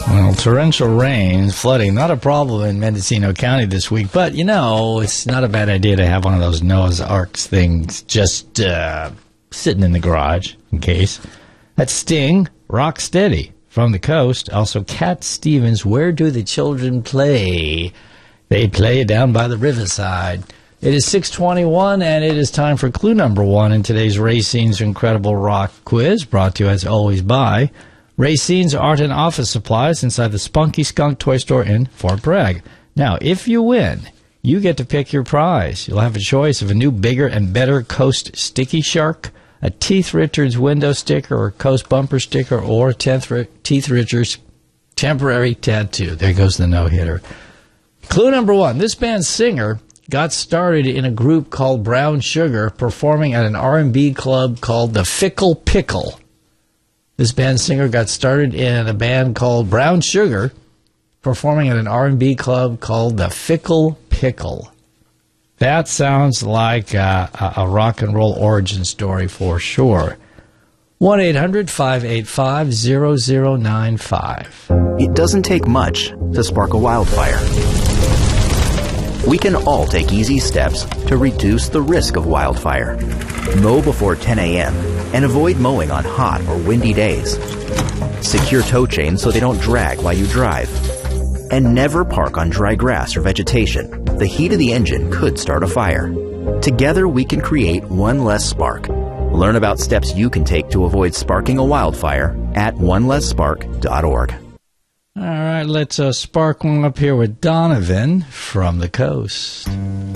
Well, torrential rain, flooding, not a problem in Mendocino County this week. But, you know, it's not a bad idea to have one of those Noah's Ark things just sitting in the garage in case. That's Sting, Rock Steady from the coast. Also, Cat Stevens, Where Do the Children Play? They play down by the riverside. It is 6:21, and it is time for clue number one in today's Racine's Incredible Rock Quiz, brought to you as always by Racine's Art and Office Supplies inside the Spunky Skunk Toy Store in Fort Bragg. Now, if you win, you get to pick your prize. You'll have a choice of a new, bigger, and better Coast Sticky Shark, a Teeth Richards window sticker or Coast bumper sticker, or Teeth Richards temporary tattoo. There goes the no-hitter. Clue number one. This band's singer got started in a group called Brown Sugar, performing at an R&B club called the Fickle Pickle. This band's singer got started in a band called Brown Sugar, performing at an R&B club called the Fickle Pickle. That sounds like a rock and roll origin story for sure. 1-800-585-0095. It doesn't take much to spark a wildfire. We can all take easy steps to reduce the risk of wildfire. Mow before 10 a.m. and avoid mowing on hot or windy days. Secure tow chains so they don't drag while you drive. And never park on dry grass or vegetation. The heat of the engine could start a fire. Together we can create one less spark. Learn about steps you can take to avoid sparking a wildfire at onelessspark.org. All right, let's spark one up here with Donovan from the coast.